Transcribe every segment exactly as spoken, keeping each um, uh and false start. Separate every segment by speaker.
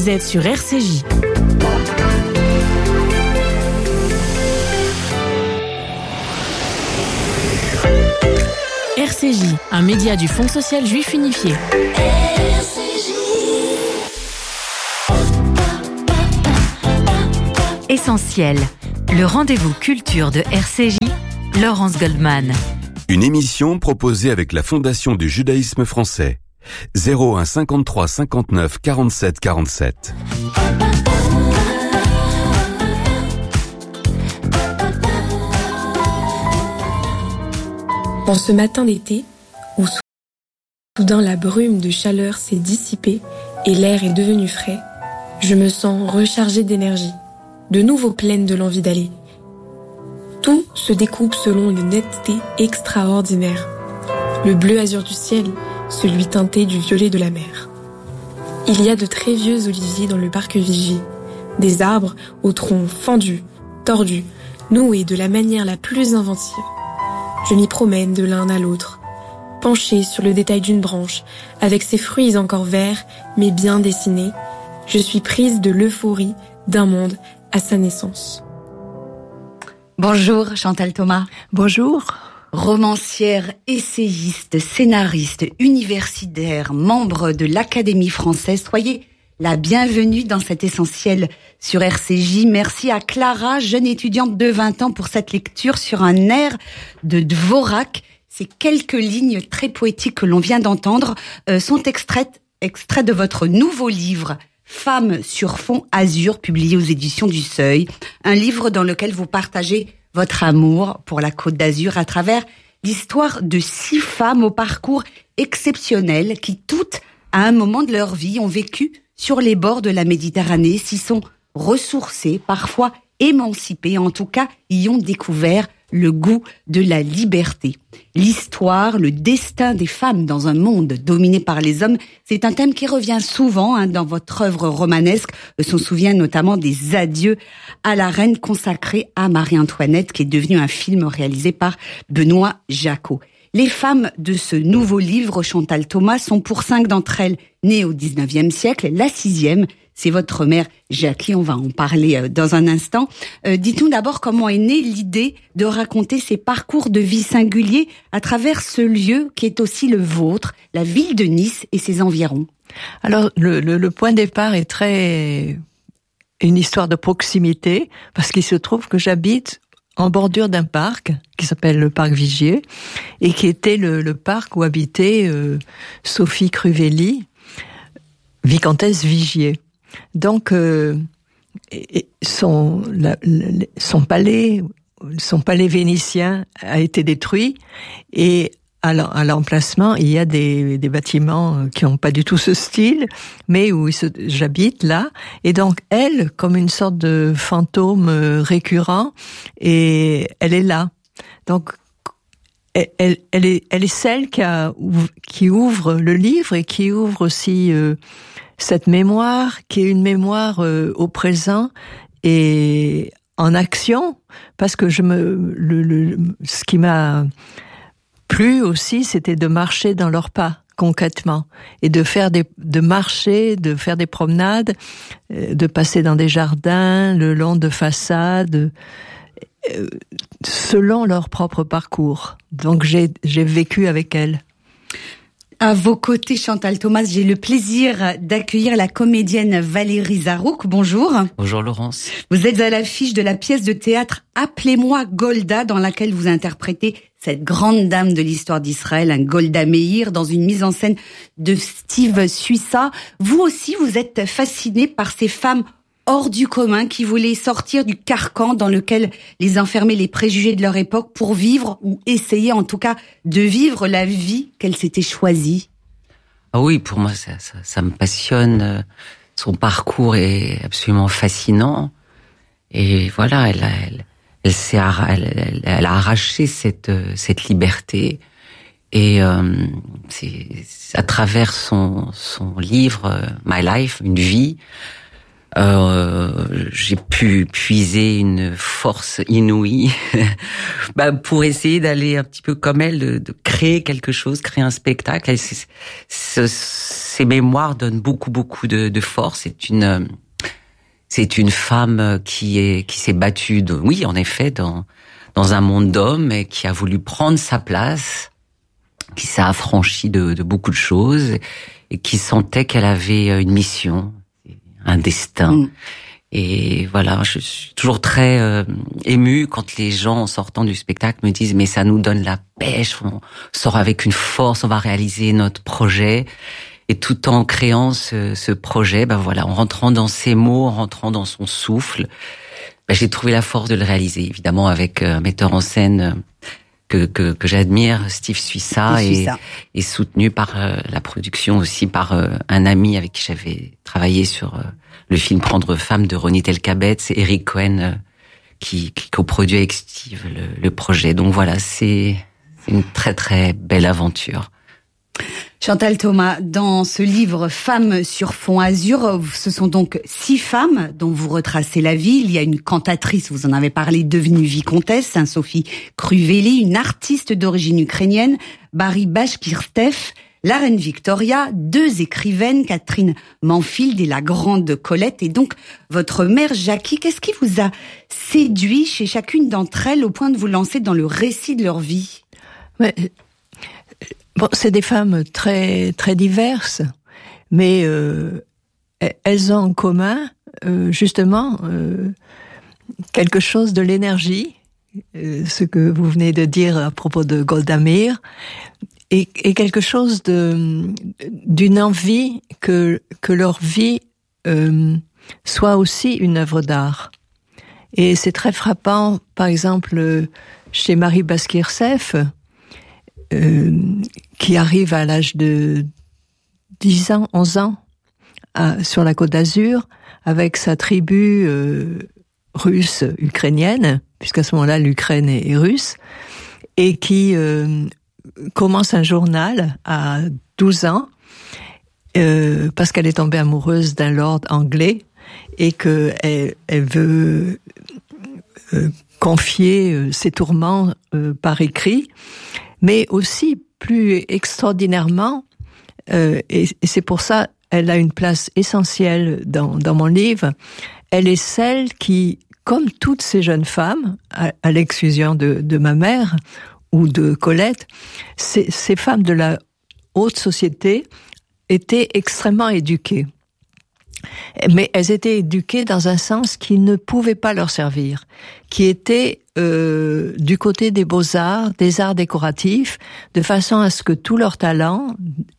Speaker 1: Vous êtes sur R C J. R C J, un média du Fonds social juif unifié. R C J.
Speaker 2: Essentiel, le rendez-vous culture de R C J, Laurence Goldman.
Speaker 3: Une émission proposée avec la Fondation du judaïsme français. zéro un cinquante-trois cinquante-neuf quarante-sept quarante-sept.
Speaker 4: En ce matin d'été, où soudain la brume de chaleur s'est dissipée et l'air est devenu frais, je me sens rechargée d'énergie, de nouveau pleine de l'envie d'aller. Tout se découpe selon une netteté extraordinaire. Le bleu azur du ciel, celui teinté du violet de la mer. Il y a de très vieux oliviers dans le parc Vigier, des arbres aux troncs fendus, tordus, noués de la manière la plus inventive. Je m'y promène de l'un à l'autre, penchée sur le détail d'une branche, avec ses fruits encore verts, mais bien dessinés. Je suis prise de l'euphorie d'un monde à sa naissance.
Speaker 2: Bonjour Chantal Thomas.
Speaker 5: Bonjour.
Speaker 2: Romancière, essayiste, scénariste, universitaire, membre de l'Académie française. Soyez la bienvenue dans cet essentiel sur R C J. Merci à Clara, jeune étudiante de vingt ans, pour cette lecture sur un air de Dvorak. Ces quelques lignes très poétiques que l'on vient d'entendre euh, sont extraites, extraits de votre nouveau livre « Femmes sur fond azur » publié aux éditions du Seuil. Un livre dans lequel vous partagez votre amour pour la Côte d'Azur à travers l'histoire de six femmes au parcours exceptionnel qui toutes, à un moment de leur vie, ont vécu sur les bords de la Méditerranée, s'y sont ressourcées, parfois émancipées, en tout cas y ont découvert le goût de la liberté. L'histoire, le destin des femmes dans un monde dominé par les hommes, c'est un thème qui revient souvent hein, dans votre œuvre romanesque. On se souvient notamment des adieux à la reine consacrée à Marie-Antoinette, qui est devenu un film réalisé par Benoît Jacot. Les femmes de ce nouveau livre, Chantal Thomas, sont pour cinq d'entre elles nées au dix-neuvième siècle. La sixième, c'est votre mère Jackie, on va en parler dans un instant. Euh, dites-nous d'abord comment est née l'idée de raconter ces parcours de vie singuliers à travers ce lieu qui est aussi le vôtre, la ville de Nice et ses environs.
Speaker 5: Alors, le, le, le point de départ est très... une histoire de proximité, parce qu'il se trouve que j'habite en bordure d'un parc qui s'appelle le parc Vigier et qui était le, le parc où habitait euh, Sophie Cruvelli, vicomtesse Vigier. Donc, euh, son, la, son palais, son palais vénitien a été détruit et à l'emplacement, il y a des, des bâtiments qui n'ont pas du tout ce style, mais où se, j'habite là. Et donc, elle, comme une sorte de fantôme récurrent, et elle est là. Donc, elle, elle, elle, est, elle est celle qui, a, qui ouvre le livre et qui ouvre aussi euh, cette mémoire, qui est une mémoire euh, au présent et en action, parce que je me, le, le, ce qui m'a plus aussi, c'était de marcher dans leurs pas, concrètement, et de faire des, de marcher, de faire des promenades, de passer dans des jardins, le long de façades, selon leur propre parcours. Donc j'ai, j'ai vécu avec elles.
Speaker 2: À vos côtés, Chantal Thomas, j'ai le plaisir d'accueillir la comédienne Valérie Zarouk. Bonjour.
Speaker 6: Bonjour Laurence.
Speaker 2: Vous êtes à l'affiche de la pièce de théâtre « Appelez-moi Golda » dans laquelle vous interprétez cette grande dame de l'histoire d'Israël, un Golda Meir, dans une mise en scène de Steve Suissa. Vous aussi, vous êtes fasciné par ces femmes hors du commun qui voulaient sortir du carcan dans lequel les enfermaient les préjugés de leur époque pour vivre, ou essayer en tout cas de vivre la vie qu'elles s'étaient choisie.
Speaker 6: Ah oui, pour moi ça, ça, ça me passionne. Son parcours est absolument fascinant. Et voilà, elle a, elle, elle, s'est, elle, elle, elle a arraché cette, cette liberté. Et euh, c'est à travers son, son livre My Life, une vie, Euh, j'ai pu puiser une force inouïe bah, pour essayer d'aller un petit peu comme elle, de, de créer quelque chose, créer un spectacle. Et c'est, c'est, ces mémoires donnent beaucoup, beaucoup de, de force. C'est une, c'est une femme qui est, qui s'est battue, de, oui, en effet, dans, dans un monde d'hommes et qui a voulu prendre sa place, qui s'est affranchie de, de beaucoup de choses et qui sentait qu'elle avait une mission, un destin. Mmh. Et voilà, je suis toujours très euh, émue quand les gens, en sortant du spectacle, me disent « mais ça nous donne la pêche, on sort avec une force, on va réaliser notre projet ». Et tout en créant ce, ce projet, ben voilà, en rentrant dans ses mots, en rentrant dans son souffle, ben j'ai trouvé la force de le réaliser, évidemment avec un metteur en scène que que, que j'admire, Steve Suissa, et, et soutenu par euh, la production aussi par euh, un ami avec qui j'avais travaillé sur euh, le film Prendre femme de Ronit Elkabet, c'est Eric Cohen euh, qui, qui coproduit avec Steve le, le projet. Donc voilà, c'est, c'est une très très belle aventure.
Speaker 2: Chantal Thomas, dans ce livre Femmes sur fond azur, ce sont donc six femmes dont vous retracez la vie. Il y a une cantatrice, vous en avez parlé, devenue vicomtesse, hein, Sophie Kruveli, une artiste d'origine ukrainienne, Barry Bashkirtsev, la reine Victoria, deux écrivaines, Catherine Manfield et la grande Colette, et donc votre mère Jackie. Qu'est-ce qui vous a séduit chez chacune d'entre elles au point de vous lancer dans le récit de leur vie ?
Speaker 5: Ouais. Bon, c'est des femmes très très diverses, mais euh, elles ont en commun euh, justement euh, quelque chose de l'énergie, euh, ce que vous venez de dire à propos de Golda Meir, et, et quelque chose de d'une envie que que leur vie euh, soit aussi une œuvre d'art. Et c'est très frappant, par exemple, chez Marie Bashkirtsev, Euh, qui arrive à l'âge de dix ans, onze ans, à, sur la Côte d'Azur, avec sa tribu euh, russe ukrainienne, puisqu'à ce moment-là l'Ukraine est, est russe, et qui euh, commence un journal à douze ans, euh, parce qu'elle est tombée amoureuse d'un lord anglais, et qu'elle elle veut euh, confier euh, ses tourments euh, par écrit, mais aussi plus extraordinairement, euh, et, et c'est pour ça elle a une place essentielle dans, dans mon livre, elle est celle qui, comme toutes ces jeunes femmes, à, à l'exclusion de, de ma mère ou de Colette, ces, ces femmes de la haute société étaient extrêmement éduquées. Mais elles étaient éduquées dans un sens qui ne pouvait pas leur servir, qui était euh, du côté des beaux-arts, des arts décoratifs, de façon à ce que tout leur talent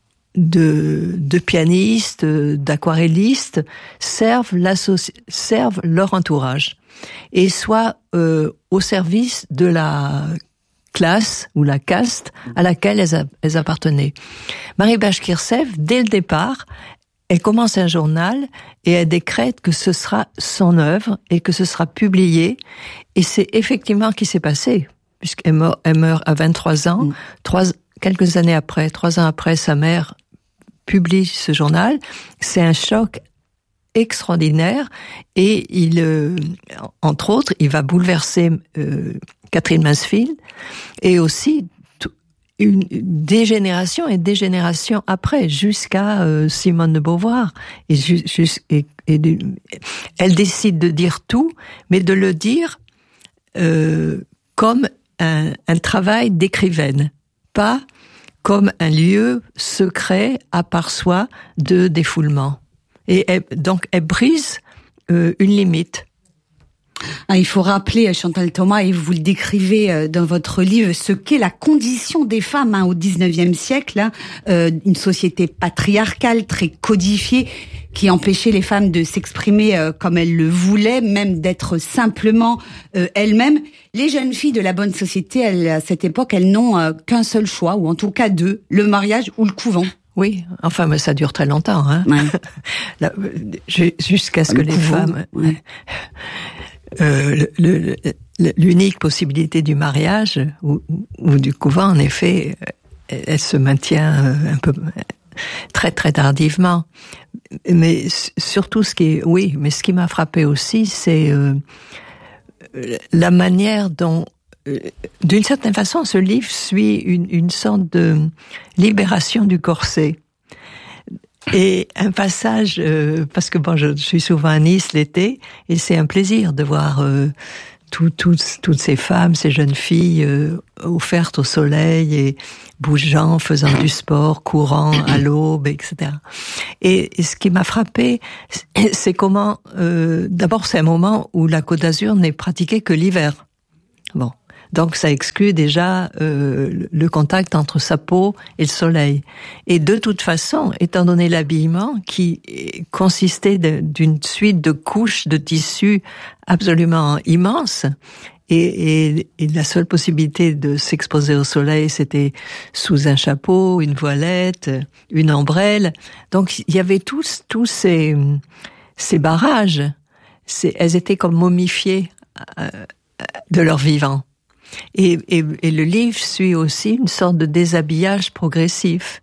Speaker 5: de, de pianiste, d'aquarelliste, servent, servent leur entourage et soient euh, au service de la classe ou la caste à laquelle elles, elles appartenaient. Marie Bashkirtsev, dès le départ, elle commence un journal et elle décrète que ce sera son œuvre et que ce sera publié. Et c'est effectivement ce qui s'est passé, puisqu'elle meurt, elle meurt à vingt-trois ans. Mmh. Trois, quelques années après, trois ans après, sa mère publie ce journal. C'est un choc extraordinaire et il, euh, entre autres, il va bouleverser euh, Catherine Mansfield et aussi une des générations et des générations après, jusqu'à euh, Simone de Beauvoir. Et, ju- ju- et, et de, elle décide de dire tout, mais de le dire euh, comme un, un travail d'écrivaine, pas comme un lieu secret à part soi de défoulement. Et elle, donc, elle brise euh, une limite.
Speaker 2: Ah, il faut rappeler, Chantal Thomas, et vous le décrivez dans votre livre, ce qu'est la condition des femmes hein, au dix-neuvième siècle, hein, euh, une société patriarcale très codifiée qui empêchait les femmes de s'exprimer euh, comme elles le voulaient, même d'être simplement euh, elles-mêmes. Les jeunes filles de la bonne société, elles, à cette époque, elles n'ont euh, qu'un seul choix, ou en tout cas deux, le mariage ou le couvent.
Speaker 5: Oui, enfin, mais ça dure très longtemps, hein. Ouais. Là, jusqu'à ce que les couvent, femmes... Ouais. Euh, le, le, le, l'unique possibilité du mariage ou, ou du couvent, en effet, elle, elle se maintient un peu très très tardivement. Mais surtout, ce qui est, oui, mais ce qui m'a frappé aussi, c'est euh, la manière dont, euh, d'une certaine façon, ce livre suit une, une sorte de libération du corset. Et un passage, euh, parce que bon, je, je suis souvent à Nice l'été, et c'est un plaisir de voir euh, tout, tout, toutes ces femmes, ces jeunes filles euh, offertes au soleil et bougeant, faisant du sport, courant à l'aube, et cetera. Et, et ce qui m'a frappé, c'est comment, euh, d'abord c'est un moment où la Côte d'Azur n'est pratiquée que l'hiver. Bon. Donc ça exclut déjà euh, le contact entre sa peau et le soleil. Et de toute façon, étant donné l'habillement qui consistait de, d'une suite de couches de tissu absolument immense, et, et, et la seule possibilité de s'exposer au soleil, c'était sous un chapeau, une voilette, une ombrelle. Donc il y avait tous tous ces ces barrages. C'est, elles étaient comme momifiées euh, de leur vivant. Et, et, et le livre suit aussi une sorte de déshabillage progressif.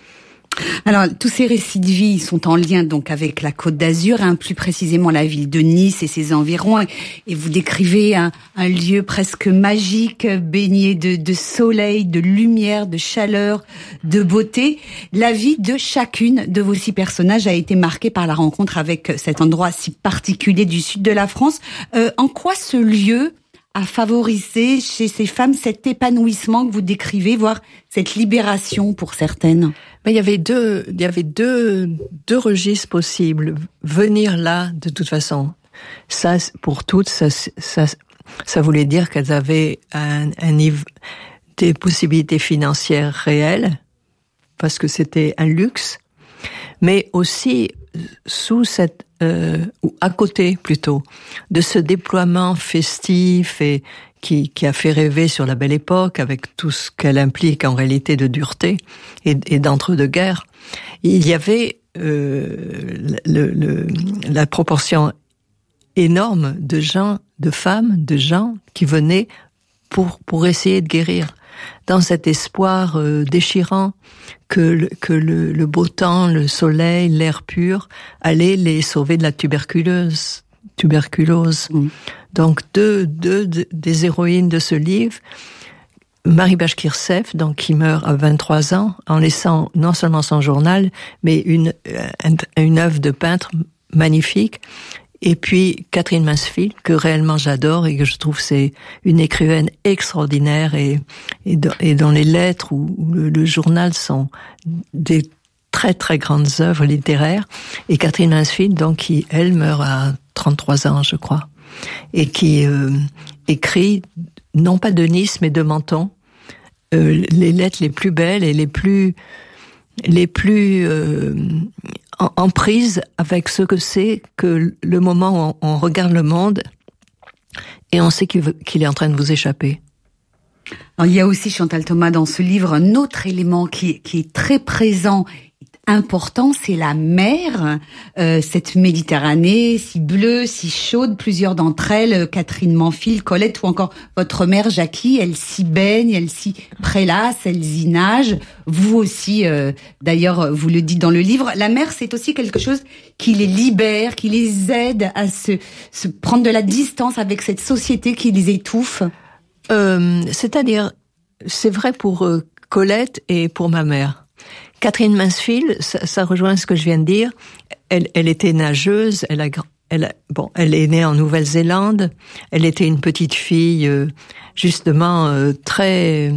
Speaker 2: Alors, tous ces récits de vie sont en lien donc avec la Côte d'Azur, hein, plus précisément la ville de Nice et ses environs. Et vous décrivez un, un lieu presque magique, baigné de, de soleil, de lumière, de chaleur, de beauté. La vie de chacune de vos six personnages a été marquée par la rencontre avec cet endroit si particulier du sud de la France. Euh, en quoi ce lieu a favorisé chez ces femmes cet épanouissement que vous décrivez, voire cette libération pour certaines?
Speaker 5: Mais il y avait deux, il y avait deux, deux registres possibles. Venir là, de toute façon, ça, pour toutes, ça, ça, ça voulait dire qu'elles avaient un, un niveau, des possibilités financières réelles, parce que c'était un luxe, mais aussi sous cette euh, ou à côté plutôt de ce déploiement festif et qui, qui a fait rêver sur la Belle Époque, avec tout ce qu'elle implique en réalité de dureté et, et d'entre-deux-guerres. Il y avait euh, le, le, la proportion énorme de gens, de femmes, de gens qui venaient pour pour essayer de guérir, dans cet espoir euh, déchirant que, le, que le, le beau temps, le soleil, l'air pur allaient les sauver de la tuberculose. tuberculose. Mmh. Donc deux, deux, deux des héroïnes de ce livre, Marie Bashkirtseff, donc qui meurt à vingt-trois ans, en laissant non seulement son journal, mais une une œuvre de peintre magnifique. Et puis Catherine Mansfield, que réellement j'adore et que je trouve c'est une écrivaine extraordinaire et et, de, et dont les lettres ou, ou le, le journal sont des très très grandes œuvres littéraires. Et Catherine Mansfield, donc qui elle meurt à trente-trois ans, je crois, et qui euh, écrit non pas de Nice mais de Menton, euh, les lettres les plus belles et les plus les plus euh, en, en prise avec ce que c'est que le moment où on, on regarde le monde et on sait qu'il, veut, qu'il est en train de vous échapper.
Speaker 2: Alors, il y a aussi, Chantal Thomas, dans ce livre, un autre élément qui, qui est très présent, important, c'est la mer, euh, cette Méditerranée si bleue, si chaude. Plusieurs d'entre elles, Catherine Mansfield, Colette ou encore votre mère Jackie, elles s'y baignent, elles s'y prélassent, elles y nagent. Vous aussi, euh, d'ailleurs, vous le dites dans le livre. La mer, c'est aussi quelque chose qui les libère, qui les aide à se, se prendre de la distance avec cette société qui les étouffe.
Speaker 5: Euh, c'est-à-dire, c'est vrai pour euh, Colette et pour ma mère. Catherine Mansfield, ça, ça rejoint ce que je viens de dire. Elle, elle était nageuse. Elle a, elle a, bon, elle est née en Nouvelle-Zélande. Elle était une petite fille, euh, justement euh, très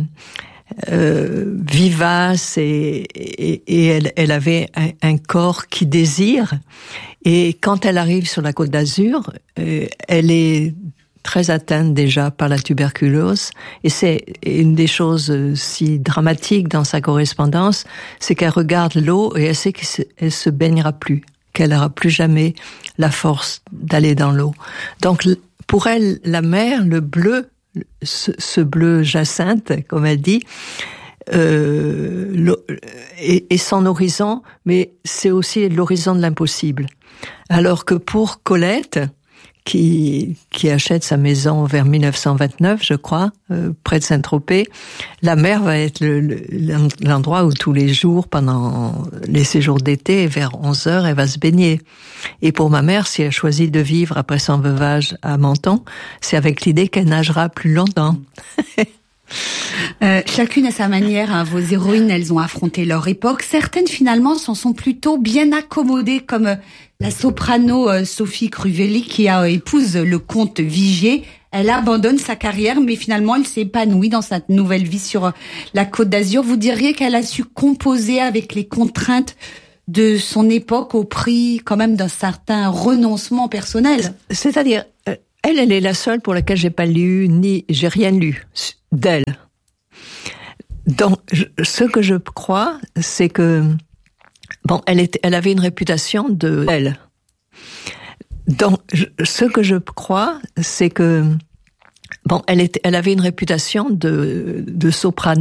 Speaker 5: euh, vivace et, et, et elle, elle avait un, un corps qui désire. Et quand elle arrive sur la Côte d'Azur, euh, elle est très atteinte déjà par la tuberculose, et c'est une des choses si dramatiques dans sa correspondance, c'est qu'elle regarde l'eau et elle sait qu'elle se baignera plus, qu'elle n'aura plus jamais la force d'aller dans l'eau. Donc pour elle, la mer, le bleu, ce, ce bleu jacinthe, comme elle dit, euh, est, est son horizon, mais c'est aussi l'horizon de l'impossible. Alors que pour Colette, qui qui achète sa maison vers mille neuf cent vingt-neuf, je crois, euh, près de Saint-Tropez. La mer va être le, le, l'endroit où tous les jours, pendant les séjours d'été, vers onze heures, elle va se baigner. Et pour ma mère, si elle choisit de vivre après son veuvage à Menton, c'est avec l'idée qu'elle nagera plus longtemps.
Speaker 2: Euh, chacune à sa manière, hein, vos héroïnes, elles ont affronté leur époque. Certaines, finalement, s'en sont plutôt bien accommodées, comme euh, la soprano euh, Sophie Cruvelli, qui a, euh, épouse le comte Vigier. Elle abandonne sa carrière, mais finalement, elle s'est épanouie dans sa nouvelle vie sur euh, la Côte d'Azur. Vous diriez qu'elle a su composer avec les contraintes de son époque au prix, quand même, d'un certain renoncement personnel.
Speaker 5: C'est-à-dire, euh, elle, elle est la seule pour laquelle j'ai pas lu, ni j'ai rien lu d'elle. Donc, je, ce que je crois, c'est que bon, elle était, elle avait une réputation de elle. Donc, je, ce que je crois, c'est que bon, elle était, elle avait une réputation de de soprano.